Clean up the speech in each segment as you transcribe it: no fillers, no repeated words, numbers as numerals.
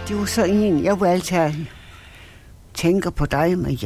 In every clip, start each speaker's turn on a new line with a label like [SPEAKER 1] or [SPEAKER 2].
[SPEAKER 1] det var så en, jeg vil altid tænke på dig med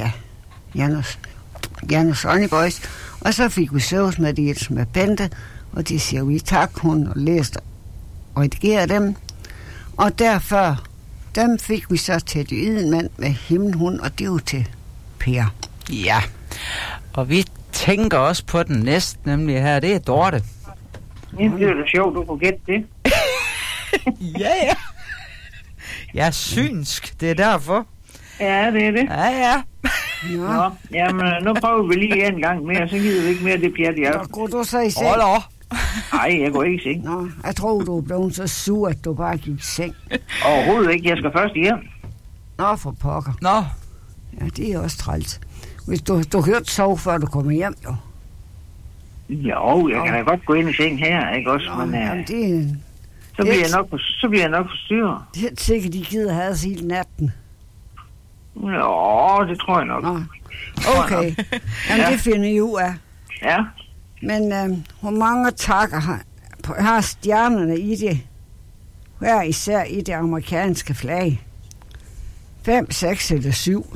[SPEAKER 1] Janus Sonnyboys. Og så fik vi søvsmeddelelse med Bente, og de siger vi tak, hun og læste og redigerede dem. Og derfor, dem fik vi så til det Edenmand med Himmelhund, og det var til Per.
[SPEAKER 2] Ja, og vi tænker også på den næste, nemlig her, det er Dorte.
[SPEAKER 3] Det er da sjovt, du kunne gætte det.
[SPEAKER 2] Ja. Jeg er synsk, det er derfor.
[SPEAKER 3] Ja, det er det.
[SPEAKER 2] Ja.
[SPEAKER 3] Nå, jamen, nu prøver vi lige en gang mere, så gider vi ikke mere det pjat i aften.
[SPEAKER 1] Går du så i seng?
[SPEAKER 3] Nej, jeg går ikke i seng.
[SPEAKER 1] Nå, jeg tror, du er blevet så sur, at du bare gik i seng.
[SPEAKER 3] Overhovedet ikke, jeg skal først hjem.
[SPEAKER 1] Nå, for pokker.
[SPEAKER 2] Nå.
[SPEAKER 1] Ja, det er også træls. Hvis du hørte sove, før du kommer hjem, jo.
[SPEAKER 3] Jo, jeg kan da godt gå ind i seng her, ikke også?
[SPEAKER 1] Nå,
[SPEAKER 3] men
[SPEAKER 1] det,
[SPEAKER 3] så bliver jeg nok forstyrret.
[SPEAKER 1] Det er sikkert, de gider have os hele natten.
[SPEAKER 3] Jo, det tror jeg nok.
[SPEAKER 1] Nå. Okay, jamen det finder I ud af.
[SPEAKER 3] Ja.
[SPEAKER 1] Men hvor mange takker har stjernerne i det, hver især i det amerikanske flag? 5, 6 eller 7?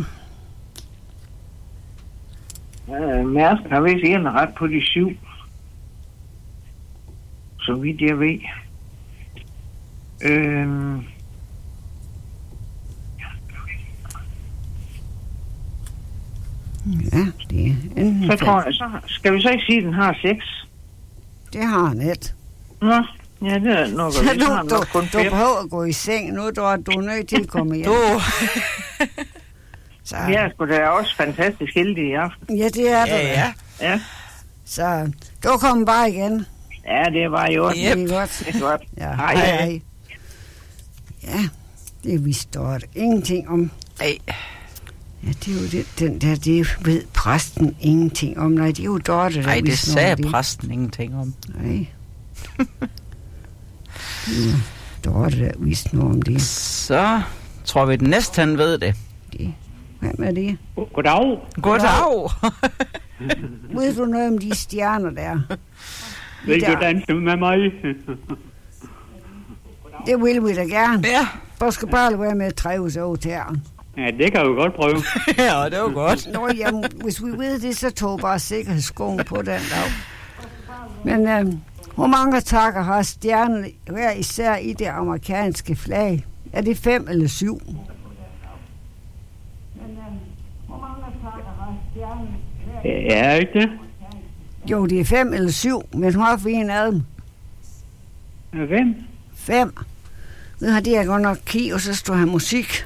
[SPEAKER 3] Mærsk har vist en ret på de 7. Så vidt jeg ved.
[SPEAKER 1] Ja, det er enten
[SPEAKER 3] så tror jeg, så skal vi så ikke sige, at den har 6?
[SPEAKER 1] Det har han et.
[SPEAKER 3] Nå, ja, det er nok.
[SPEAKER 1] Du behøver at gå i seng nu, du er nødt til at komme hjem.
[SPEAKER 3] Så. Ja, sgu da også fantastisk heldig i aften.
[SPEAKER 1] Ja, det er det.
[SPEAKER 3] Ja.
[SPEAKER 1] Så du kommer bare igen.
[SPEAKER 3] Ja, det er bare i orden.
[SPEAKER 1] Yep. Det er godt.
[SPEAKER 3] Det er godt.
[SPEAKER 1] Ja, hej. Ja, det vidste du ingenting om.
[SPEAKER 2] Nej.
[SPEAKER 1] Ja, det er jo den der, det ved præsten ingenting om. Nej, det er jo Dorte, der
[SPEAKER 2] nej, det sagde
[SPEAKER 1] det.
[SPEAKER 2] Præsten ingenting om.
[SPEAKER 1] Nej. Ja, Dorte, der vidste noget om det.
[SPEAKER 2] Så tror vi, den næste han ved det.
[SPEAKER 1] Hvem er det?
[SPEAKER 3] Goddag.
[SPEAKER 2] Goddag.
[SPEAKER 1] Ved du noget om de stjerner der?
[SPEAKER 3] Vil du danse med mig?
[SPEAKER 1] Det vil vi da gerne.
[SPEAKER 2] Ja.
[SPEAKER 1] Du skal bare være med at træve sig over tæren.
[SPEAKER 3] Ja, det kan vi godt prøve.
[SPEAKER 2] Ja, det var godt.
[SPEAKER 1] Nå, jamen, hvis vi ved det, så tog bare sikkerhedsskoen på den dag. Men hvor mange takker har stjernen hver især i det amerikanske flag? Er det 5 eller 7?
[SPEAKER 3] Ja, ikke det?
[SPEAKER 1] Jo, det er 5 eller 7, men hun har for en af dem.
[SPEAKER 3] Hvem?
[SPEAKER 1] 5. Nu har det jeg godt nok kig, og så står her musik.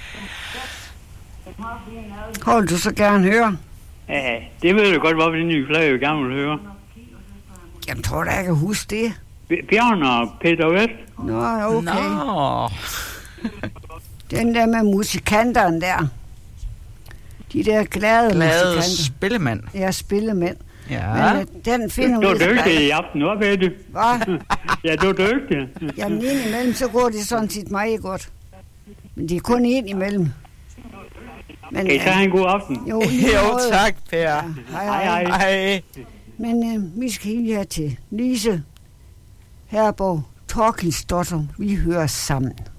[SPEAKER 1] Hold du så gerne høre?
[SPEAKER 3] Ja, det ved du godt, hvorfor det nye flag jeg gerne vil høre.
[SPEAKER 1] Jamen, tror du, jeg kan huske det?
[SPEAKER 3] Bjørn og Peter Vest.
[SPEAKER 1] Nå, okay.
[SPEAKER 2] Nå.
[SPEAKER 1] Den der med musikanterne der. De der glade musikanter.
[SPEAKER 2] spillemænd.
[SPEAKER 1] Ja, spillemænd.
[SPEAKER 2] Ja.
[SPEAKER 1] Men den finder
[SPEAKER 3] du er dygtig i aften, hvad ved du?
[SPEAKER 1] Hvad?
[SPEAKER 3] Ja, du er dygtig.
[SPEAKER 1] Jamen, indimellem, så går det sådan set meget godt. Men det er kun indimellem. Men,
[SPEAKER 3] kan I tage en god aften?
[SPEAKER 1] Jo,
[SPEAKER 2] tak, Per.
[SPEAKER 1] Ja,
[SPEAKER 2] hej.
[SPEAKER 1] Men vi skal helt her til Lise Herborg Torkilsdotter. Vi hører sammen.